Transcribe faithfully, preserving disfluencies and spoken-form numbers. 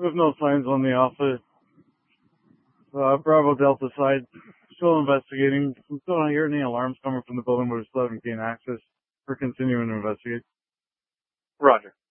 We have no signs on the Alpha. Uh, Bravo Delta side, still investigating. We still don't hear any alarms coming from the building, but we still haven't gained access. We're continuing to investigate. Roger.